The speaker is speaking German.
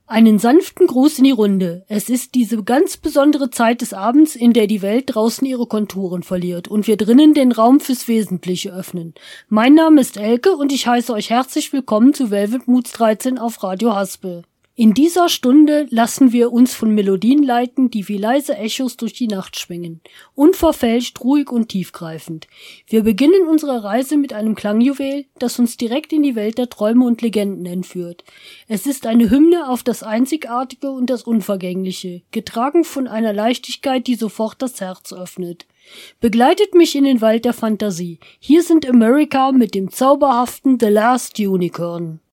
Einen sanften Gruß in die Runde. Es ist diese ganz besondere Zeit des Abends, in der die Welt draußen ihre Konturen verliert und wir drinnen den Raum fürs Wesentliche öffnen. Mein Name ist Elke und ich heiße euch herzlich willkommen zu Velvet Moods 13 auf Radio Haspel. In dieser Stunde lassen wir uns von Melodien leiten, die wie leise Echos durch die Nacht schwingen. Unverfälscht, ruhig und tiefgreifend. Wir beginnen unsere Reise mit einem Klangjuwel, das uns direkt in die Welt der Träume und Legenden entführt. Es ist eine Hymne auf das Einzigartige und das Unvergängliche, getragen von einer Leichtigkeit, die sofort das Herz öffnet. Begleitet mich in den Wald der Fantasie. Hier sind America mit dem zauberhaften The Last Unicorn.